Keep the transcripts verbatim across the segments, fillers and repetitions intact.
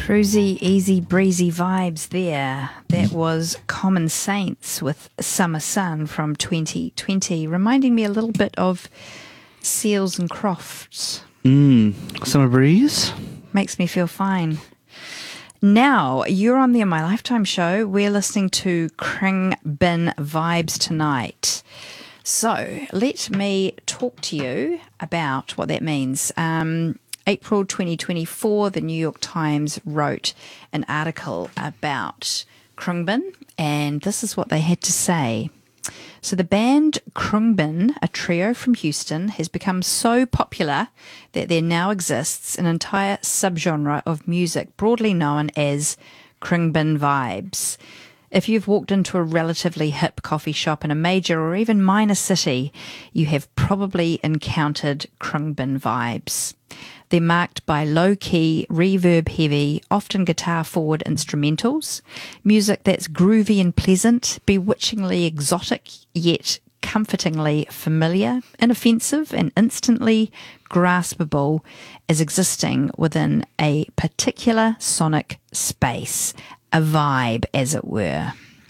Cruisy, easy, breezy vibes there. That was Common Saints with Summer Sun from twenty twenty, reminding me a little bit of Seals and Crofts. Mmm, summer breeze. Makes me feel fine. Now, you're on the In My Lifetime show. We're listening to Khruangbin Vibes tonight. So, let me talk to you about what that means. Um, April twenty twenty-four, the New York Times wrote an article about Khruangbin, and this is what they had to say. So the band Khruangbin, a trio from Houston, has become so popular that there now exists an entire subgenre of music broadly known as Khruangbin Vibes. If you've walked into a relatively hip coffee shop in a major or even minor city, you have probably encountered Khruangbin Vibes. They're marked by low-key, reverb-heavy, often guitar-forward instrumentals, music that's groovy and pleasant, bewitchingly exotic yet comfortingly familiar, inoffensive and instantly graspable as existing within a particular sonic space, a vibe, as it were.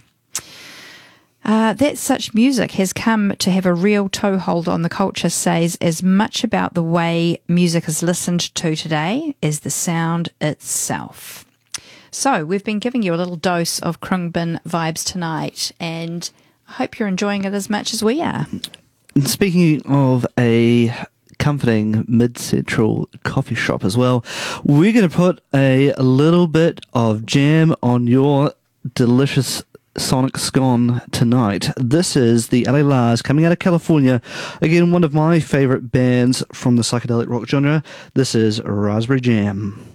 Uh, that such music has come to have a real toehold on the culture says as much about the way music is listened to today as the sound itself. So we've been giving you a little dose of Khruangbin Vibes tonight, and I hope you're enjoying it as much as we are. Speaking of a comforting mid-central coffee shop as well, we're going to put a little bit of jam on your delicious sonic scone tonight. This is the L A Lars coming out of California. Again, one of my favourite bands from the psychedelic rock genre. This is Raspberry Jam.